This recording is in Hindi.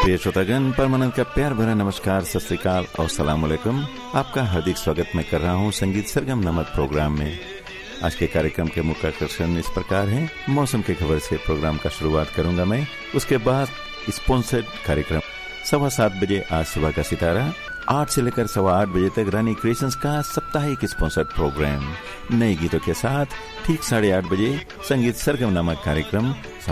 प्रिय श्रोतागण, परमानंद का प्यार भरा नमस्कार, सत श्री अकाल और सलाम अलैकुम। आपका हार्दिक स्वागत मैं कर रहा हूँ संगीत सरगम नामक प्रोग्राम में। आज के कार्यक्रम के मुख्य आकर्षण इस प्रकार है। मौसम की खबर से प्रोग्राम का शुरुआत करूंगा मैं, उसके बाद स्पॉन्सर्ड कार्यक्रम 7:15 बजे आज सुबह का सितारा, 8 से लेकर 8:15 बजे तक रानी क्रिएशंस का साप्ताहिक स्पॉन्सर्ड प्रोग्राम नए गीतों के साथ। ठीक 8:30 बजे संगीत सरगम नामक कार्यक्रम